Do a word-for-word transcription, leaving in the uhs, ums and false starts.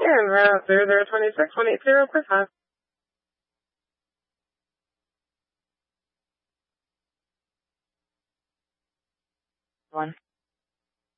And route zero zero two six one eight zero, clear five. One.